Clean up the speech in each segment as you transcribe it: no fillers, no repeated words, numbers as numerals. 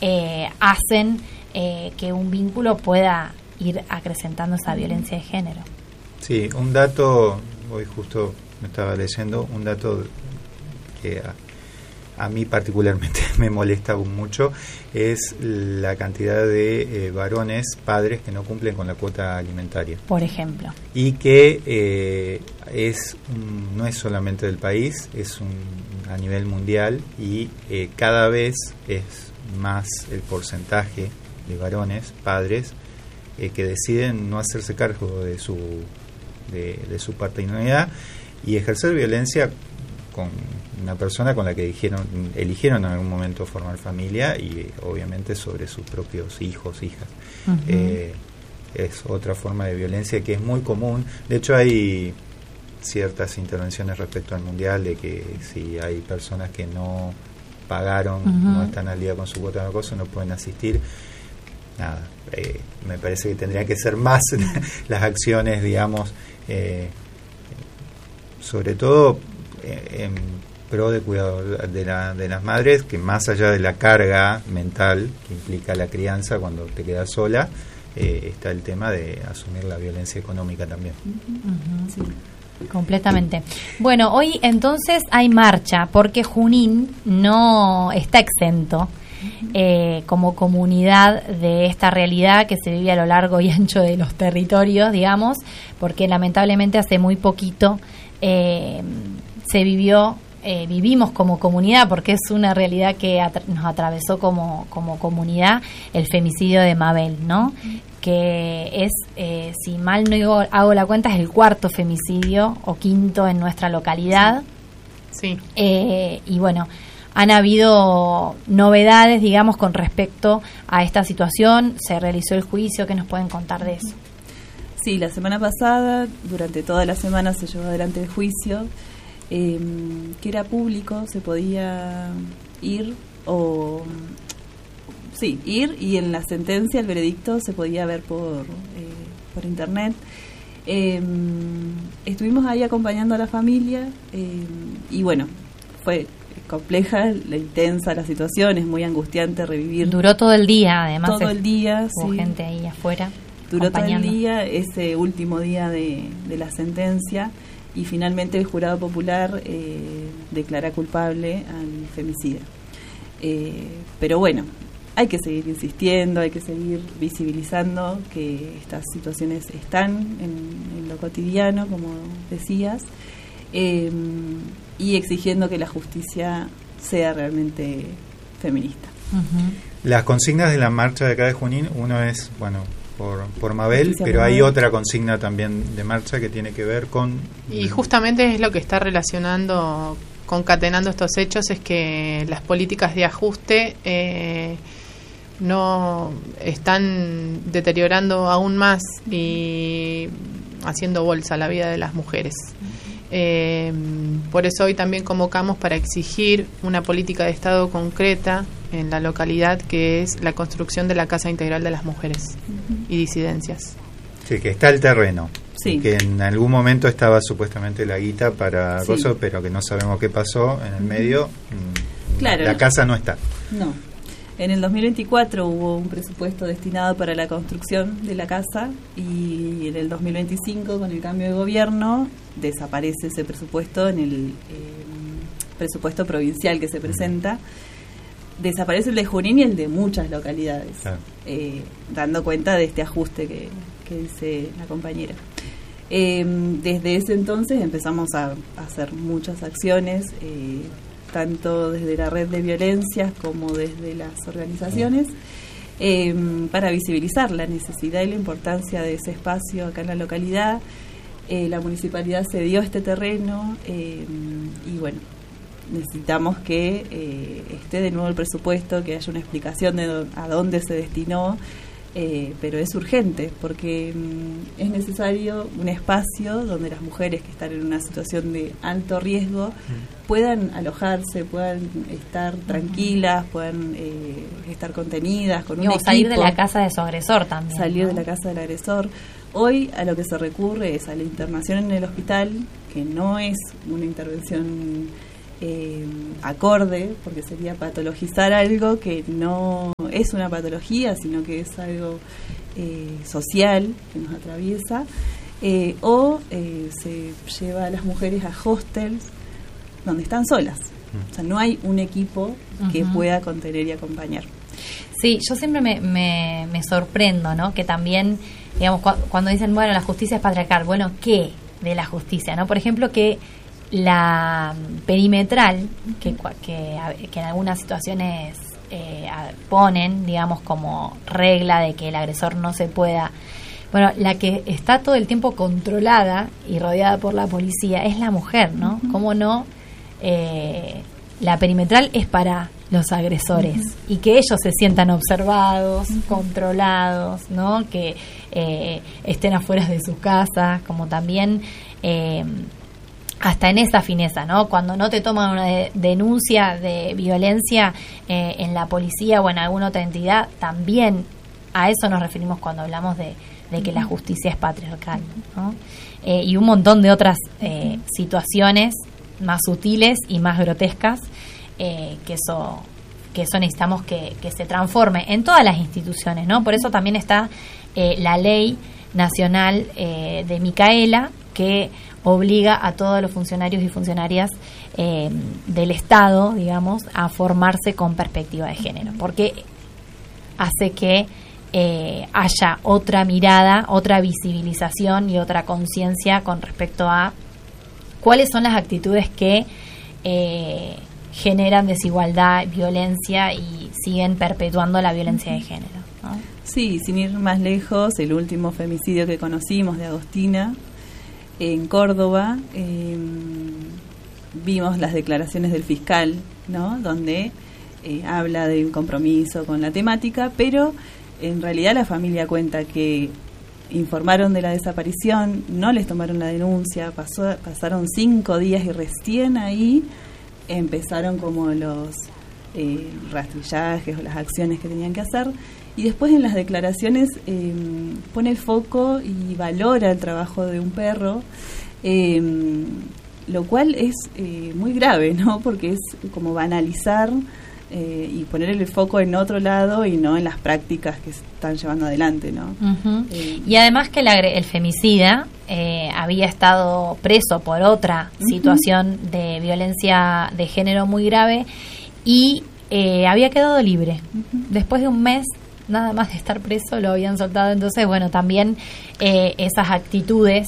hacen que un vínculo pueda ir acrecentando esa violencia de género. Sí, un dato, hoy justo me estaba leyendo, un dato que a mí particularmente me molesta mucho, es la cantidad de varones, padres, que no cumplen con la cuota alimentaria. Por ejemplo. Y que no es solamente del país, es a nivel mundial, y cada vez es más el porcentaje de varones, padres, que deciden no hacerse cargo de su paternidad y ejercer violencia con una persona con la que eligieron en algún momento formar familia, y obviamente sobre sus propios hijos, hijas. Uh-huh. Es otra forma de violencia que es muy común. De hecho, hay ciertas intervenciones respecto al mundial de que si hay personas que no pagaron, uh-huh, no están al día con su cuota de cosa, no pueden asistir. Nada, me parece que tendrían que ser más las acciones, digamos, sobre todo en pro de cuidado de las madres, que más allá de la carga mental que implica la crianza cuando te quedas sola, está el tema de asumir la violencia económica también. Uh-huh. Sí. Completamente. Bueno, hoy entonces hay marcha porque Junín no está exento como comunidad de esta realidad que se vive a lo largo y ancho de los territorios, digamos, porque lamentablemente hace muy poquito vivimos como comunidad, porque es una realidad que nos atravesó como comunidad, el femicidio de Mabel, ¿no? Que es, si mal no hago la cuenta, es el 4º femicidio o 5º en nuestra localidad. Sí. Y bueno, han habido novedades, digamos, con respecto a esta situación. Se realizó el juicio. ¿Qué nos pueden contar de eso? Sí, la semana pasada, durante toda la semana se llevó adelante el juicio, que era público, se podía ir y en la sentencia, el veredicto, se podía ver por internet. Estuvimos ahí acompañando a la familia y bueno, fue compleja, intensa la situación, es muy angustiante revivir. Duró todo el día, además. Todo el día, hubo sí. Gente ahí afuera. Duró todo el día, ese último día de la sentencia, y finalmente el jurado popular declara culpable al femicida. Pero bueno, hay que seguir insistiendo, hay que seguir visibilizando que estas situaciones están en lo cotidiano, como decías, y exigiendo que la justicia sea realmente feminista. Uh-huh. Las consignas de la marcha de acá de Junín, uno es, bueno, por Mabel, pero hay otra consigna también de marcha que tiene que ver con... Y justamente es lo que está relacionando, concatenando estos hechos, es que las políticas de ajuste no están deteriorando aún más y haciendo bolsa la vida de las mujeres. Por eso hoy también convocamos para exigir una política de Estado concreta en la localidad, que es la construcción de la Casa Integral de las Mujeres y disidencias. Sí, que está el terreno, sí, que en algún momento estaba supuestamente la guita para sí, cosas, pero que no sabemos qué pasó en el medio. Claro, la casa no está. No. En el 2024 hubo un presupuesto destinado para la construcción de la casa, y en el 2025, con el cambio de gobierno, desaparece ese presupuesto en el presupuesto provincial que se presenta. Desaparece el de Junín y el de muchas localidades, claro, dando cuenta de este ajuste que dice la compañera. Desde ese entonces empezamos a hacer muchas acciones, tanto desde la red de violencias como desde las organizaciones, para visibilizar la necesidad y la importancia de ese espacio acá en la localidad. La municipalidad cedió este terreno, y bueno, necesitamos que esté de nuevo el presupuesto, que haya una explicación de a dónde se destinó, pero es urgente porque es necesario un espacio donde las mujeres que están en una situación de alto riesgo puedan alojarse, puedan estar tranquilas, puedan estar contenidas con un equipo. Salir de la casa de su agresor también. Salir, ¿no?, de la casa del agresor. Hoy a lo que se recurre es a la internación en el hospital, que no es una intervención acorde, porque sería patologizar algo que no es una patología, sino que es algo social que nos atraviesa, o se lleva a las mujeres a hostels donde están solas. O sea, no hay un equipo que pueda contener y acompañar. Sí, yo siempre me sorprendo, ¿no? Que también, digamos, cuando dicen, bueno, la justicia es patriarcal, bueno, ¿qué de la justicia, no? Por ejemplo, que la perimetral, que en algunas situaciones ponen, digamos, como regla de que el agresor no se pueda... Bueno, la que está todo el tiempo controlada y rodeada por la policía es la mujer, ¿no? ¿Cómo no? La perimetral es para los agresores y que ellos se sientan observados, controlados, ¿no? Que estén afuera de sus casas, como también hasta en esa fineza, ¿no? Cuando no te toman una denuncia de violencia en la policía o en alguna otra entidad, también a eso nos referimos cuando hablamos de que la justicia es patriarcal, ¿no? Y un montón de otras situaciones más sutiles y más grotescas, que eso necesitamos que se transforme en todas las instituciones, ¿no? Por eso también está la ley nacional de Micaela, que obliga a todos los funcionarios y funcionarias del Estado, digamos, a formarse con perspectiva de género, porque hace que haya otra mirada, otra visibilización y otra conciencia con respecto a cuáles son las actitudes que generan desigualdad, violencia y siguen perpetuando la violencia de género, ¿no? Sí, sin ir más lejos, el último femicidio que conocimos de Agostina en Córdoba, vimos las declaraciones del fiscal, ¿no? Donde habla de un compromiso con la temática, pero en realidad la familia cuenta que informaron de la desaparición, no les tomaron la denuncia, pasaron 5 días y recién ahí empezaron como los rastrillajes o las acciones que tenían que hacer, y después en las declaraciones pone el foco y valora el trabajo de un perro, lo cual es muy grave, ¿no? Porque es como banalizar y poner el foco en otro lado y no en las prácticas que se están llevando adelante, ¿no? Y además que el femicida había estado preso por otra situación de violencia de género muy grave y había quedado libre. Después de un mes nada más de estar preso lo habían soltado. Entonces, bueno, también esas actitudes...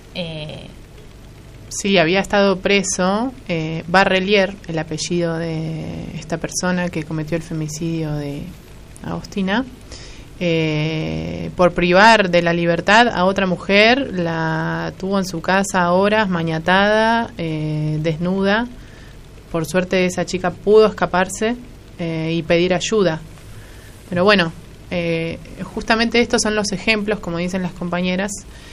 Sí, había estado preso, Barrelier, el apellido de esta persona que cometió el femicidio de Agostina, por privar de la libertad a otra mujer, la tuvo en su casa horas, maniatada, desnuda. Por suerte esa chica pudo escaparse y pedir ayuda. Pero bueno, justamente estos son los ejemplos, como dicen las compañeras,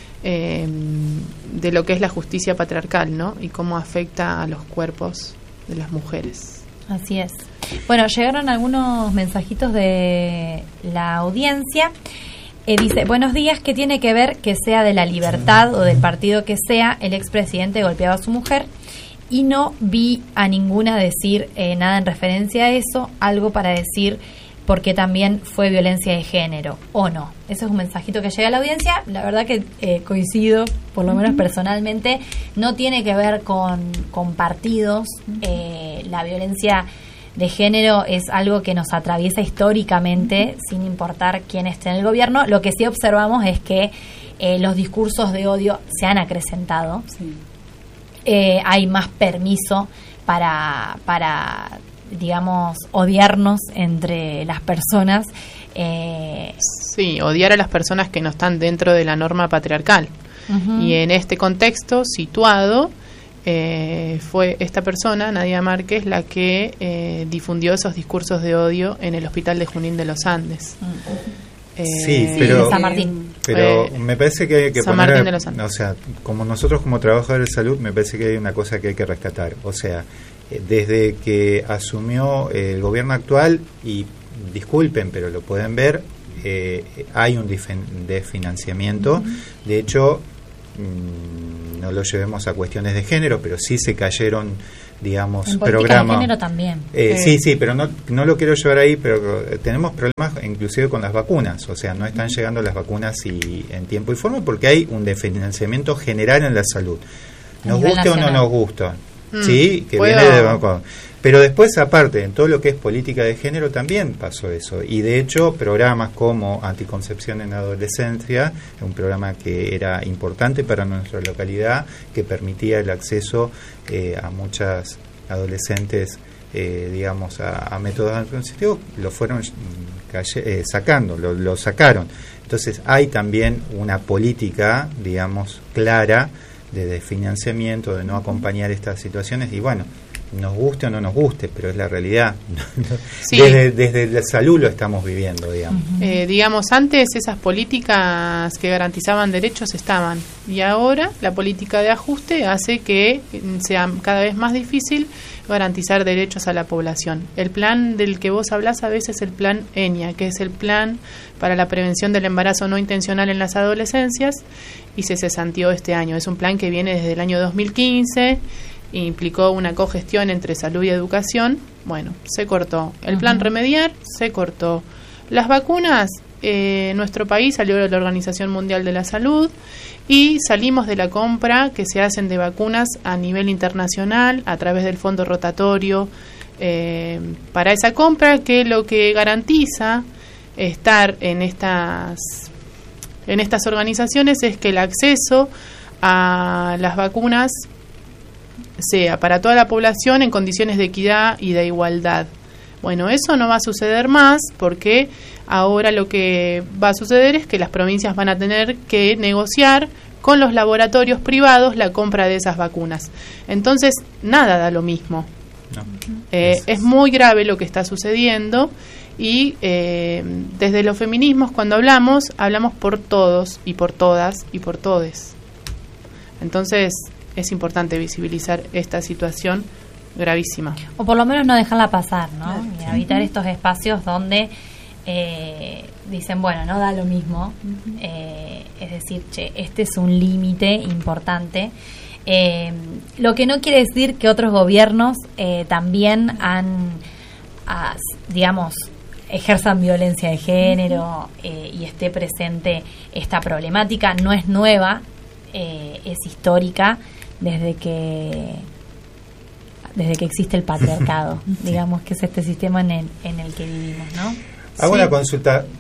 de lo que es la justicia patriarcal, ¿no? Y cómo afecta a los cuerpos de las mujeres. Así es. Bueno, llegaron algunos mensajitos de la audiencia. Dice, buenos días, ¿qué tiene que ver que sea de La Libertad o del partido que sea, el expresidente golpeaba a su mujer? Y no vi a ninguna decir nada en referencia a eso, algo para decir porque también fue violencia de género, o no. Ese es un mensajito que llega a la audiencia. La verdad que coincido, por lo menos personalmente, no tiene que ver con partidos. La violencia de género es algo que nos atraviesa históricamente, sin importar quién esté en el gobierno. Lo que sí observamos es que los discursos de odio se han acrecentado. Sí. Hay más permiso para digamos, odiarnos entre las personas. Sí, odiar a las personas que no están dentro de la norma patriarcal. Y en este contexto situado, fue esta persona, Nadia Márquez, la que difundió esos discursos de odio en el Hospital de Junín de los Andes. Sí, pero San Martín. Pero me parece que hay que San poner, Martín de los Andes. o sea, como nosotros como trabajadores de salud, me parece que hay una cosa que hay que rescatar. O sea, desde que asumió el gobierno actual, y disculpen, pero lo pueden ver, hay un desfinanciamiento. De hecho, no lo llevemos a cuestiones de género, pero sí se cayeron, digamos, en programas de género también. Sí, pero no lo quiero llevar ahí, pero tenemos problemas inclusive con las vacunas, o sea, no están llegando las vacunas en tiempo y forma porque hay un desfinanciamiento general en la salud. Nos guste o no nos gusta, sí, que viene de... Pero después, aparte, en todo lo que es política de género también pasó eso. Y de hecho, programas como Anticoncepción en Adolescencia, un programa que era importante para nuestra localidad, que permitía el acceso a muchas adolescentes, digamos, a métodos anticonceptivos, lo fueron sacando, lo sacaron. Entonces, hay también una política, digamos, clara de desfinanciamiento, de no acompañar estas situaciones. Y bueno, nos guste o no nos guste, pero es la realidad. Sí. Desde la salud lo estamos viviendo, digamos. Digamos, antes esas políticas que garantizaban derechos estaban, y ahora la política de ajuste hace que sea cada vez más difícil garantizar derechos a la población. El plan del que vos hablás a veces es el plan ENIA, que es el plan para la prevención del embarazo no intencional en las adolescencias, y se cesanteó este año. Es un plan que viene desde el año 2015, implicó una cogestión entre salud y educación. Bueno, se cortó. El plan Remediar se cortó. Las vacunas, nuestro país salió de la Organización Mundial de la Salud y salimos de la compra que se hacen de vacunas a nivel internacional a través del fondo rotatorio para esa compra, que lo que garantiza estar en estas organizaciones es que el acceso a las vacunas sea para toda la población en condiciones de equidad y de igualdad. Bueno, eso no va a suceder más porque ahora lo que va a suceder es que las provincias van a tener que negociar con los laboratorios privados la compra de esas vacunas. Entonces, nada da lo mismo. No. Es muy grave lo que está sucediendo y desde los feminismos cuando hablamos por todos y por todas y por todes. Entonces, es importante visibilizar esta situación gravísima. O por lo menos no dejarla pasar, ¿no? Y habitar estos espacios donde dicen, bueno, no da lo mismo. Es decir, este es un límite importante. Lo que no quiere decir que otros gobiernos también digamos, ejerzan violencia de género y esté presente esta problemática. No es nueva, es histórica desde que existe el patriarcado, digamos que es este sistema en el que vivimos, ¿no? Hago una consulta.